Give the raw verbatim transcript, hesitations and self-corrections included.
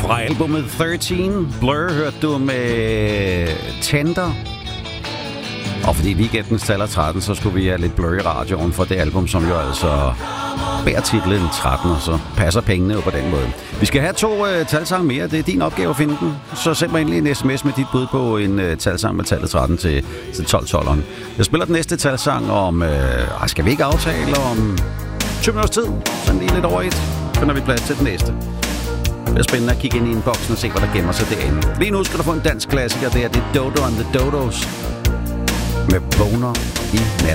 Fra albumet tretten, Blur, hørte du med Tender. Og fordi weekendens taler tretten, så skulle vi have lidt Blur i radioen for det album, som jo altså bærer titlen tretten, og så passer pengene jo på den måde. Vi skal have to uh, talsange mere. Det er din opgave at finde den. Så send mig endelig en sms med dit bud på en uh, talsang med tallet tretten til, til tolv tolv. Jeg spiller den næste talsang om... Uh, skal vi ikke aftale om tyve minutters tid? Sådan lige lidt over et. Finder vi plads til den næste. Det er spændende at kigge ind i en boks og se, hvad der gemmer sig derinde. Lige nu skal du få en dansk klassiker. Det er det Dodo and the Dodos med Vågner i nat.